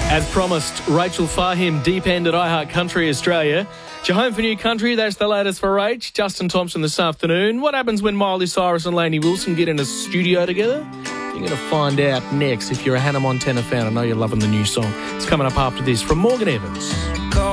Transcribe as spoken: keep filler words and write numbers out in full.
As promised, Rachel Fahim, Deep End at iHeart Country Australia. It's your home for new country. That's the latest for Rach. Justin Thompson this afternoon. What happens when Miley Cyrus and Lainey Wilson get in a studio together? You're going to find out next if you're a Hannah Montana fan. I know you're loving the new song. It's coming up after this from Morgan Evans.